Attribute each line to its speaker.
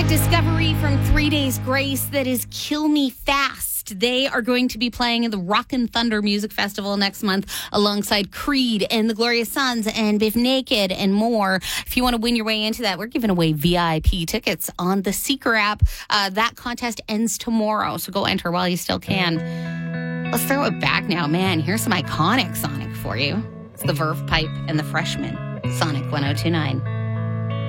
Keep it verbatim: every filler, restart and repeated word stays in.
Speaker 1: Discovery from Three Days Grace, that is Kill Me Fast. They are going to be playing at the Rockin' Thunder Music Festival next month alongside Creed and the Glorious Sons and Biff Naked and more. If you want to win your way into that, we're giving away V I P tickets on the Seeker app. Uh, that contest ends tomorrow, so go enter while you still can. Let's throw it back now. Man, here's some iconic Sonic for you. It's the Verve Pipe and the Freshman. Sonic one oh two point nine.